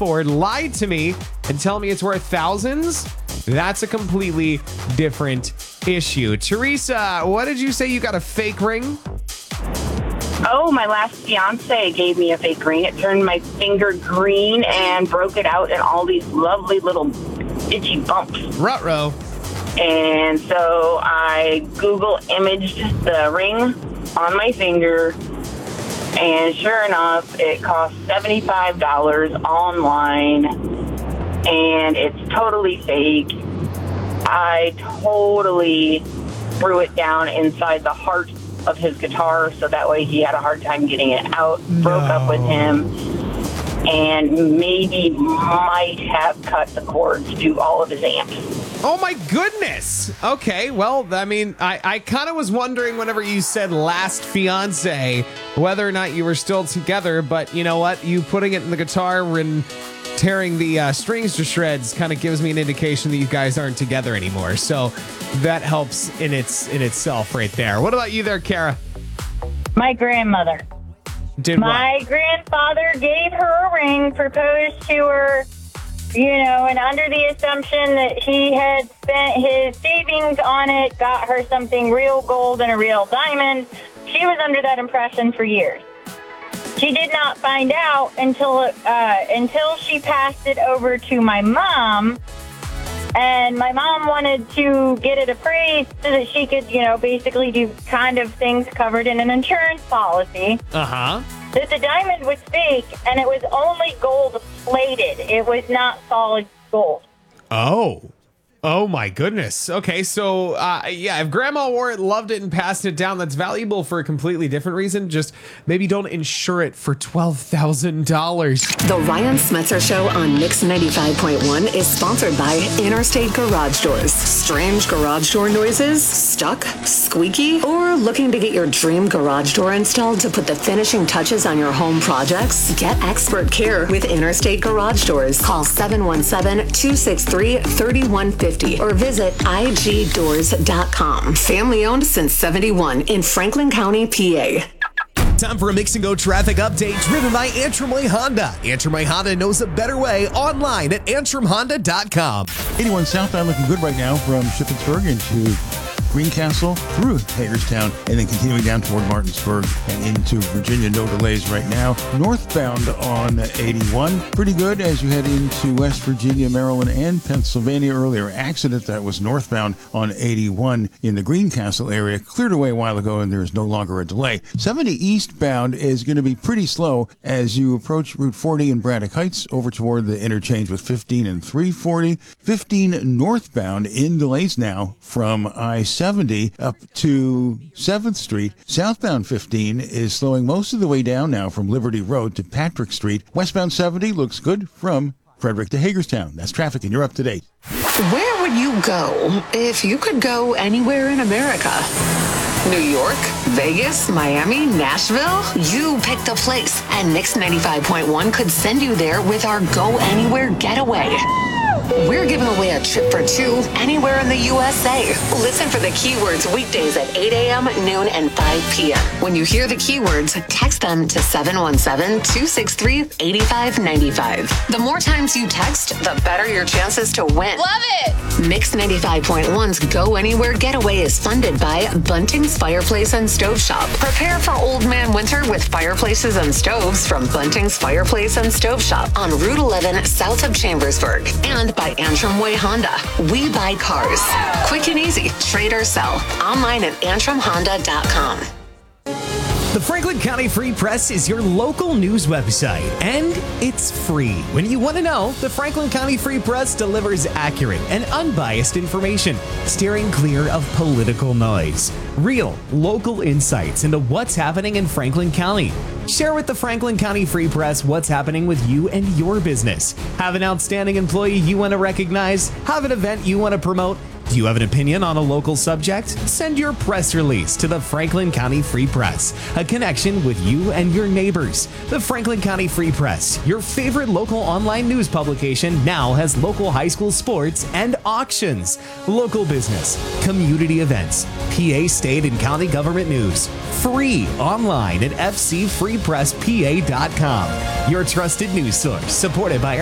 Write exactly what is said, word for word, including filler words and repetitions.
afford lied to me and tell me it's worth thousands, that's a completely different issue. Teresa, what did you say? You got a fake ring? Oh, my last fiance gave me a fake ring. It turned my finger green and broke it out in all these lovely little itchy bumps. Ruh-roh. And so I Google imaged the ring on my finger, and sure enough, it cost seventy-five dollars online, and it's totally fake. I totally threw it down inside the heart of his guitar, so that way he had a hard time getting it out. No. Broke up with him, and maybe might have cut the cords to all of his amps. Oh my goodness. Okay, well, I mean, I, I kind of was wondering whenever you said last fiance, whether or not you were still together, but you know what? You putting it in the guitar and tearing the uh, strings to shreds kind of gives me an indication that you guys aren't together anymore. So that helps in its in itself right there. What about you there, Kara? My grandmother. Did My what? grandfather gave her a ring, proposed to her, you know, and under the assumption that he had spent his savings on it, got her something real gold and a real diamond. She was under that impression for years. She did not find out until uh, until she passed it over to my mom, and my mom wanted to get it appraised so that she could, you know, basically do kind of things covered in an insurance policy. Uh-huh. That the diamond was fake, and it was only gold plated. It was not solid gold. Oh. Oh my goodness. Okay, so uh, yeah, if grandma wore it, loved it, and passed it down, that's valuable for a completely different reason. Just maybe don't insure it for twelve thousand dollars. The Ryan Smetzer Show on Mix ninety-five point one is sponsored by Interstate Garage Doors. Strange garage door noises? Stuck? Squeaky? Or looking to get your dream garage door installed to put the finishing touches on your home projects? Get expert care with Interstate Garage Doors. Call seven one seven, two six three, three one five zero or visit I G doors dot com. Family owned since seventy-one in Franklin County, P A. Time for a Mix and Go traffic update driven by Antrim Way Honda. Antrim Way Honda knows a better way online at antrim honda dot com. eighty-one southbound looking good right now from Shippensburg into Greencastle through Hagerstown and then continuing down toward Martinsburg and into Virginia. No delays right now. Northbound on eighty-one, pretty good as you head into West Virginia, Maryland, and Pennsylvania. Earlier accident that was northbound on eighty-one in the Greencastle area cleared away a while ago and there is no longer a delay. seventy eastbound is going to be pretty slow as you approach Route forty in Braddock Heights over toward the interchange with fifteen and three forty. fifteen northbound in delays now from I seventy up to seventh Street. Southbound fifteen is slowing most of the way down now from Liberty Road to Patrick Street. Westbound seventy looks good from Frederick to Hagerstown. That's traffic and you're up to date. Where would you go if you could go anywhere in America? New York, Vegas, Miami, Nashville? You picked the place, and Mix ninety-five point one could send you there with our Go Anywhere Getaway. We're giving away a trip for two anywhere in the U S A. Listen for the keywords weekdays at eight a.m., noon, and five p.m. When you hear the keywords, text them to seven one seven, two six three, eight five nine five. The more times you text, the better your chances to win. Love it! Mix ninety-five point one's Go Anywhere Getaway is funded by Bunting's Fireplace and Stove Shop. Prepare for old man winter with fireplaces and stoves from Bunting's Fireplace and Stove Shop on Route eleven south of Chambersburg. And by Antrim Way Honda. We buy cars. Quick and easy. Trade or sell. Online at antrim honda dot com. The Franklin County Free Press is your local news website, and it's free. When you want to know, the Franklin County Free Press delivers accurate and unbiased information, steering clear of political noise. Real, local insights into what's happening in Franklin County. Share with the Franklin County Free Press what's happening with you and your business. Have an outstanding employee you want to recognize? Have an event you want to promote? Do you have an opinion on a local subject? Send your press release to the Franklin County Free Press, a connection with you and your neighbors. The Franklin County Free Press, your favorite local online news publication, now has local high school sports and auctions, local business, community events, P A state and county government news, free online at f c free press p a dot com. Your trusted news source, supported by